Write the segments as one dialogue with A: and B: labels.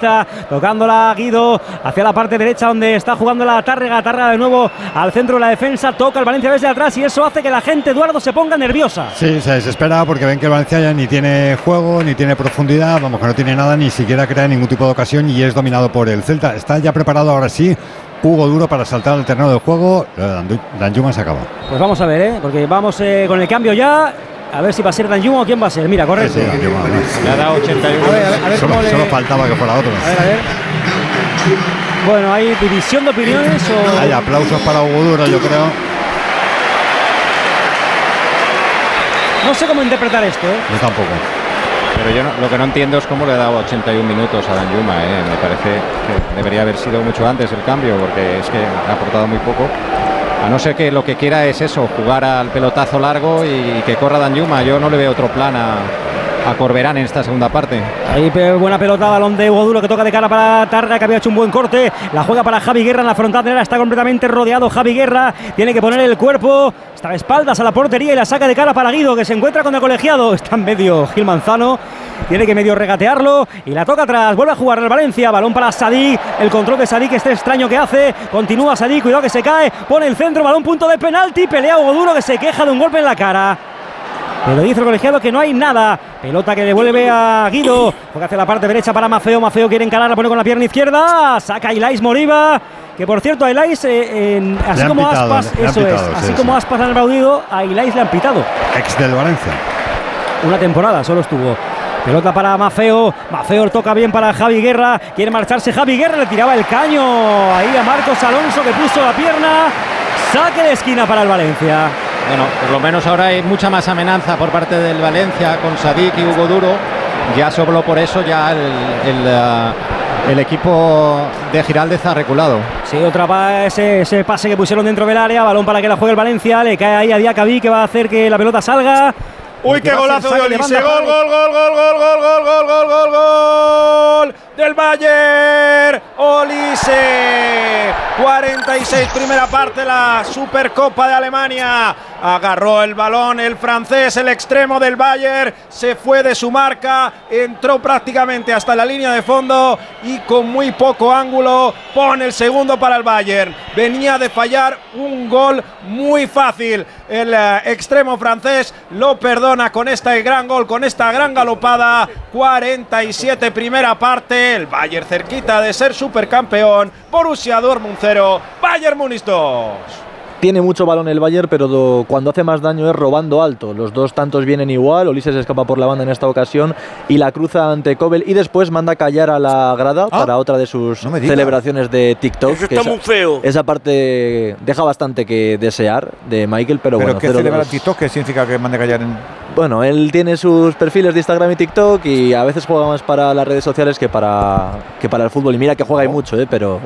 A: pista, tocándola Guido hacia la parte derecha donde está jugando la Tárrega de nuevo al centro de la defensa, toca el Valencia desde atrás y eso hace que la gente, Eduardo, se ponga nerviosa.
B: Sí, se desespera porque ven que el Valencia ya ni tiene juego, ni tiene profundidad, vamos, que no tiene nada, ni siquiera crea ningún tipo de ocasión y es dominado por el Celta. Está ya preparado ahora sí Hugo Duro para saltar al terreno del juego. Danjuma se acaba.
A: Pues vamos a ver, porque vamos con el cambio ya. A ver si va a ser Danjuma o quién va a ser. Mira, correcto.
B: Sí,
C: le ha dado 81.
A: A ver
B: solo faltaba que fuera otro.
A: A ver. Bueno, ¿hay división de opiniones o...?
B: Hay aplausos para Hugo Duro, yo creo.
A: No sé cómo interpretar esto,
B: Yo tampoco.
C: Pero yo lo que no entiendo es cómo le ha dado 81 minutos a Danjuma. Me parece que debería haber sido mucho antes el cambio, porque es que ha aportado muy poco. A no ser que lo que quiera es eso, jugar al pelotazo largo y que corra Danjuma. Yo no le veo otro plan a Corberán en esta segunda parte.
A: Ahí buena pelota, balón de Hugo Duro que toca de cara para Tárrega, que había hecho un buen corte. La juega para Javi Guerra en la frontal delantera, está completamente rodeado Javi Guerra. Tiene que poner el cuerpo, está de espaldas a la portería y la saca de cara para Guido, que se encuentra con el colegiado. Está en medio Gil Manzano, tiene que medio regatearlo y la toca atrás. Vuelve a jugar el Valencia, balón para Sadik. El control de Sadik, este extraño que hace. Continúa Sadik, cuidado que se cae. Pone el centro, balón punto de penalti. Pelea Hugo Duro, que se queja de un golpe en la cara. Pero dice el colegiado que no hay nada. Pelota que devuelve a Guido. Juega hacia la parte derecha para Mafeo. Mafeo quiere encarar, la pone con la pierna izquierda. Saca a Ilais Moriba. Que por cierto a Ilais, así como pitado, Aspas, eso es. Así como Aspas han aplaudido, a Ilais le han pitado.
B: Ex del Valencia.
A: Una temporada solo estuvo. Pelota para Mafeo. Mafeo toca bien para Javi Guerra. Quiere marcharse Javi Guerra. Le tiraba el caño ahí a Marcos Alonso, que puso la pierna. Saque de esquina para el Valencia.
C: Bueno, por lo menos ahora hay mucha más amenaza por parte del Valencia con Sadik y Hugo Duro. Ya solo por eso ya el equipo de Giraldez ha reculado.
A: Sí, ese pase que pusieron dentro del área. Balón para que la juegue el Valencia. Le cae ahí a Diacabí, que va a hacer que la pelota salga.
D: Uy, qué golazo de Olise. Gol del Bayern. Olise. 46, primera parte, la Supercopa de Alemania. Agarró el balón el francés, el extremo del Bayern. Se fue de su marca. Entró prácticamente hasta la línea de fondo y con muy poco ángulo pone el segundo para el Bayern. Venía de fallar un gol muy fácil. El extremo francés lo perdona con este gran gol, con esta gran galopada. 47, primera parte. El Bayern cerquita de ser supercampeón. Borussia Dortmund 0, Bayern Múnich 2.
E: Tiene mucho balón el Bayern, pero cuando hace más daño es robando alto. Los dos tantos vienen igual. Olise se escapa por la banda en esta ocasión y la cruza ante Kobel y después manda callar a la grada para otra de sus celebraciones de TikTok.
F: Eso está muy feo.
E: Esa parte deja bastante que desear de Michael, pero bueno.
G: ¿Qué celebra TikTok? ¿Qué significa que mande callar en...?
E: Bueno, él tiene sus perfiles de Instagram y TikTok y a veces juega más para las redes sociales que para el fútbol. Y mira que juega y mucho,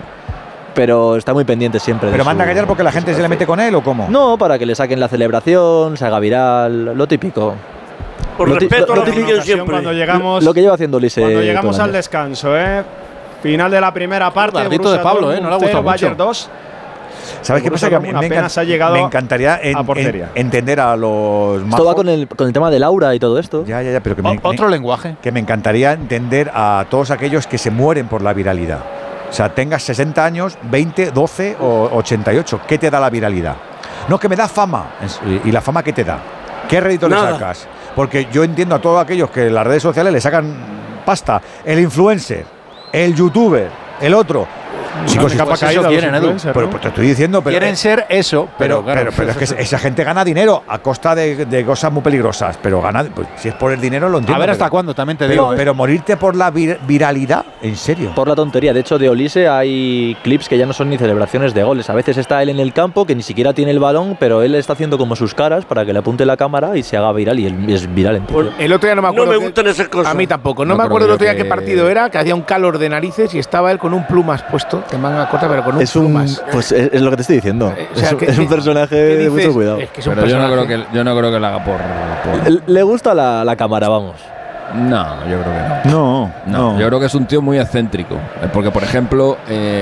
E: pero está muy pendiente siempre.
G: ¿Pero manda a callar porque la gente se le mete con él o cómo?
E: No, para que le saquen la celebración, se haga viral, lo típico.
F: Por respeto a la afición siempre.
D: Cuando llegamos,
E: lo que lleva haciendo Olise.
D: Cuando llegamos al descanso, final de la primera parte.
C: Ardito de Pablo, no le ha gustado
D: Bayern
C: mucho.
D: 2.
G: ¿Sabes qué pasa? Que me encantaría entender a los
E: Esto va con el tema de Laura y todo esto.
G: Ya, pero que
C: otro lenguaje.
G: Que me encantaría entender a todos aquellos que se mueren por la viralidad. O sea, tengas 60 años, 20, 12 o 88. ¿Qué te da la viralidad? No, que me da fama. ¿Y la fama qué te da? ¿Qué rédito le sacas? Porque yo entiendo a todos aquellos que en las redes sociales le sacan pasta. El influencer, el youtuber, el otro.
C: Chicos, eso quieren, Edu.
G: Pero te estoy diciendo,
C: quieren ser eso, pero
G: es que esa gente gana dinero a costa de cosas muy peligrosas. Pero gana, pues, si es por el dinero lo entiendo.
C: A ver hasta cuándo, también te digo.
G: Pero morirte por la viralidad, en serio.
E: Por la tontería. De hecho, de Olise hay clips que ya no son ni celebraciones de goles. A veces está él en el campo, que ni siquiera tiene el balón, pero él está haciendo como sus caras para que le apunte la cámara y se haga viral. Y él es viral en
F: pues el otro día no me acuerdo. No me gustan esas cosas.
H: A mí tampoco. No me acuerdo el otro día qué partido era, que hacía un calor de narices y estaba él con un plumas puesto, de manga corta, pero con un plumas.
E: Pues es lo que te estoy diciendo. O sea, es un personaje de mucho cuidado.
C: Es que pero yo no creo que lo haga por...
E: Le gusta la cámara, vamos.
C: No, yo creo que no. Yo creo que es un tío muy excéntrico. Porque, por ejemplo,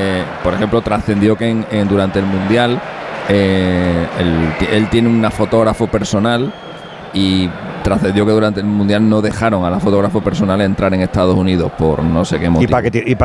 C: trascendió que durante el Mundial él tiene una fotógrafo personal y trascendió que durante el Mundial no dejaron a la fotógrafo personal entrar en Estados Unidos por no sé qué motivo.
G: ¿Y